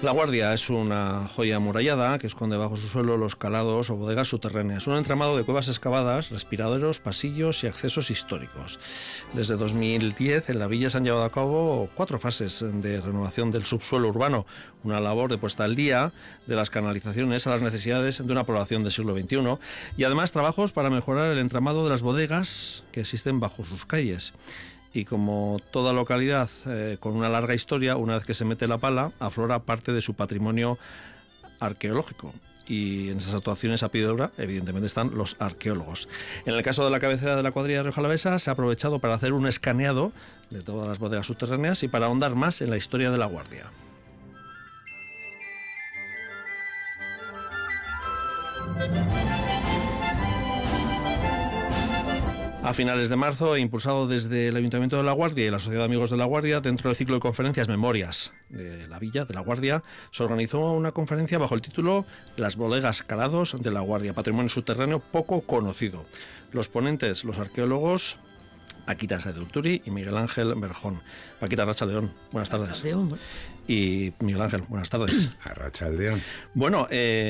La Guardia es una joya amurallada que esconde bajo su suelo los calados o bodegas subterráneas, un entramado de cuevas excavadas, respiraderos, pasillos y accesos históricos. Desde 2010 en la villa se han llevado a cabo 4 fases de renovación del subsuelo urbano, una labor de puesta al día de las canalizaciones a las necesidades de una población del siglo XXI y además trabajos para mejorar el entramado de las bodegas que existen bajo sus calles. Y como toda localidad con una larga historia, una vez que se mete la pala, aflora parte de su patrimonio arqueológico. Y en esas actuaciones a pie de obra, evidentemente, están los arqueólogos. En el caso de la cabecera de la cuadrilla de Rioja Alavesa, se ha aprovechado para hacer un escaneado de todas las bodegas subterráneas y para ahondar más en la historia de La Guardia. A finales de marzo, impulsado desde el Ayuntamiento de La Guardia y la Sociedad de Amigos de La Guardia, dentro del ciclo de conferencias Memorias de la Villa de La Guardia, se organizó una conferencia bajo el título Las bodegas calados de La Guardia, patrimonio subterráneo poco conocido. Los ponentes, los arqueólogos Paquita Sáez de Urturi y Miguel Ángel Berjón. Paquita, arratsaldeón, buenas tardes. Arratsaldeón. Y Miguel Ángel, buenas tardes. Arratsaldeón. Bueno,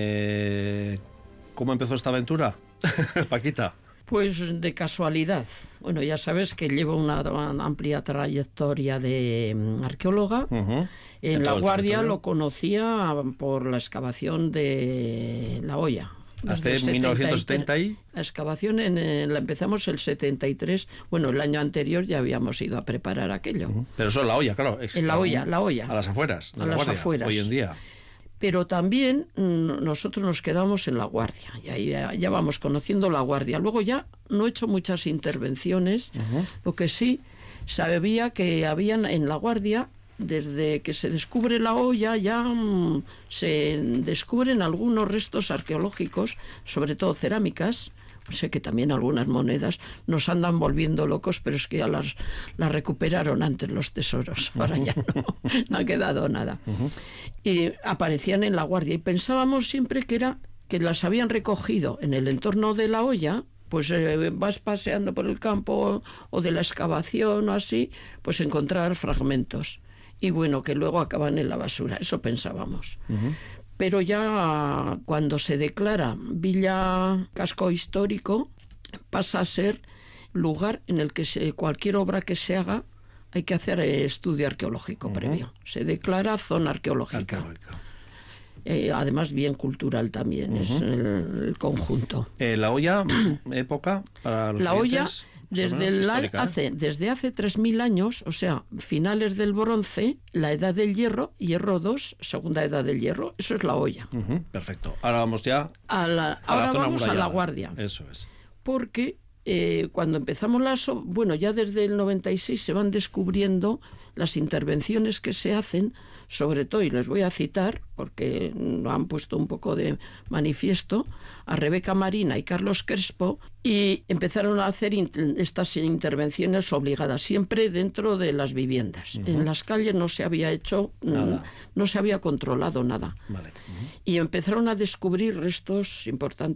¿cómo empezó esta aventura, Paquita? Pues de casualidad. Bueno, ya sabes que llevo una amplia trayectoria de arqueóloga. En La Guardia lo conocía por la excavación de La Hoya. Hace 1970 y... La excavación la empezamos el 73. Bueno, el año anterior ya habíamos ido a preparar aquello. Pero eso es La Hoya, claro. En La Hoya. A las afueras de a La las Guardia, afueras. Hoy en día. Pero también nosotros nos quedamos en La Guardia, y ahí ya vamos conociendo La Guardia. Luego ya no he hecho muchas intervenciones, lo que sí sabía que habían en La Guardia, desde que se descubre La Hoya, ya se descubren algunos restos arqueológicos, sobre todo cerámicas. Sé que también algunas monedas nos andan volviendo locos, pero es que ya las recuperaron antes los tesoros, ahora ya no ha quedado nada. Y aparecían en La Guardia y pensábamos siempre que las habían recogido en el entorno de La Hoya. Pues vas paseando por el campo o de la excavación o así, pues encontrar fragmentos. Y bueno, que luego acaban en la basura, eso pensábamos. Pero ya cuando se declara Villa Casco Histórico, pasa a ser lugar en el que cualquier obra que se haga hay que hacer estudio arqueológico previo. Se declara zona arqueológica. Además bien cultural también, es el conjunto. La Hoya, época para los La Hoya, siguientes, desde hace 3.000 años, o sea, finales del bronce, la edad del hierro, hierro 2, segunda edad del hierro, eso es La Hoya. Perfecto. Ahora vamos ya ahora vamos a La Guardia. Eso es. Porque cuando empezamos bueno, ya desde el 96 se van descubriendo las intervenciones que se hacen, sobre todo, y les voy a citar, porque lo han puesto un poco de manifiesto, a Rebeca Marina y Carlos Crespo, y empezaron a hacer estas intervenciones obligadas, siempre dentro de las viviendas. En las calles no se había hecho nada, no se había controlado nada. Vale. Y empezaron a descubrir restos importantes.